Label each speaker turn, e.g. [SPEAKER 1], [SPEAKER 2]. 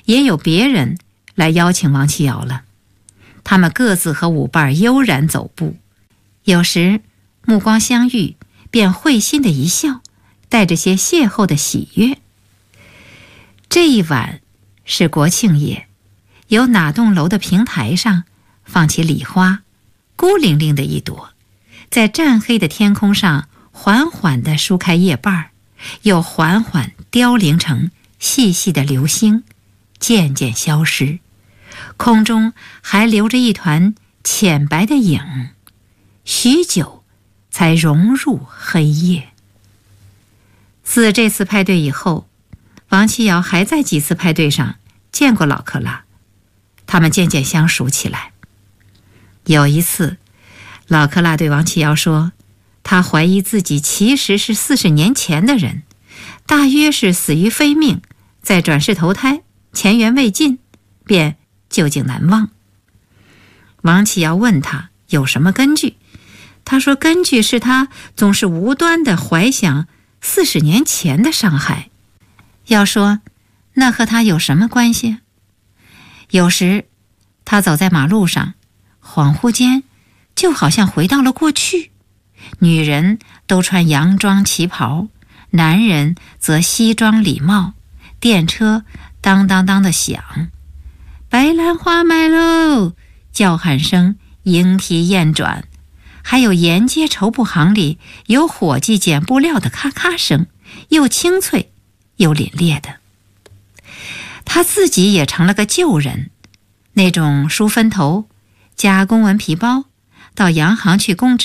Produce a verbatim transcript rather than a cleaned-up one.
[SPEAKER 1] 也有别人来邀请王七瑶了。他们各自和舞伴悠然走步，有时目光相遇，便会心的一笑，带着些邂逅的喜悦。这一晚是国庆夜，有哪栋楼的平台上放起礼花，孤零零的一朵，在湛黑的天空上缓缓地舒开叶瓣，又缓缓凋零成细细的流星，渐渐消失，空中还留着一团浅白的影，许久才融入黑夜。自这次派对以后，王七瑶还在几次派对上见过老克拉，他们渐渐相熟起来。有一次，老克拉对王七瑶说，他怀疑自己其实是四十年前的人，大约是死于非命，再转世投胎，前缘未尽，便究竟难忘。王七瑶问他有什么根据，他说根据是他总是无端地怀想四十年前的伤害。要说那和他有什么关系？有时他走在马路上，恍惚间就好像回到了过去，女人都穿洋装旗袍，男人则西装礼帽，电车当当当的响，白兰花卖喽，叫喊声莺啼燕转，还有沿街绸布行里有伙计捡布料的咔咔声，又清脆又凛冽的。他自己也成了个旧人，那种梳分头，加公文皮包，到洋行去供职